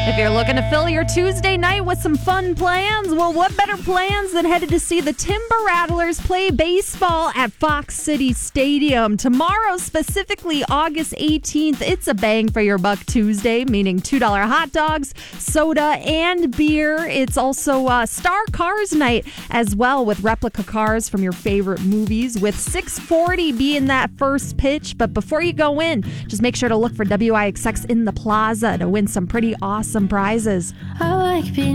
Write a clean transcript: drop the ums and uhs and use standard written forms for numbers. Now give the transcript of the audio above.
If you're looking to fill your Tuesday night with some fun plans, well, what better plans than headed to see the Timber Rattlers play baseball at Fox City Stadium. Tomorrow, specifically August 18th, it's a bang for your buck Tuesday, meaning $2 hot dogs, soda, and beer. It's also Star Cars Night as well, with replica cars from your favorite movies, with 6:40 being that first pitch. But before you go in, just make sure to look for WIXX in the plaza to win some pretty awesome prizes. I like being